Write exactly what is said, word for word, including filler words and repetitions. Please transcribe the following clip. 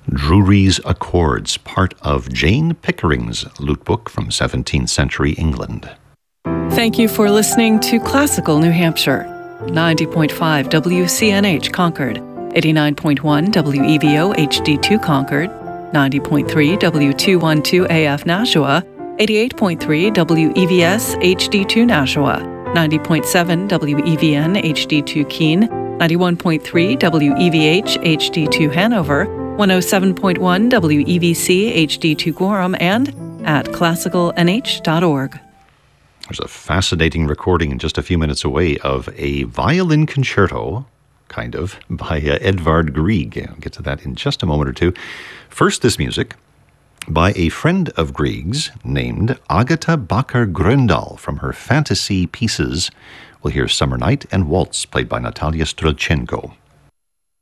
Drury's Accords, part of Jane Pickering's lute book from seventeenth century England. Thank you for listening to Classical New Hampshire. ninety point five W C N H Concord, eighty-nine point one W E V O H D two Concord, ninety point three W two twelve A F Nashua, eighty-eight point three W E V S H D two Nashua, ninety point seven W E V N H D two Keene, ninety-one point three W E V H H D two Hanover, one oh seven point one W E V C H D two Gorham, and at classical n h dot org. There's a fascinating recording just a few minutes away of a violin concerto, kind of, by uh, Edvard Grieg. I'll get to that in just a moment or two. First, this music by a friend of Grieg's named Agatha Bakker-Grøndahl from her fantasy pieces. We'll hear Summer Night and Waltz, played by Natalia Strelchenko.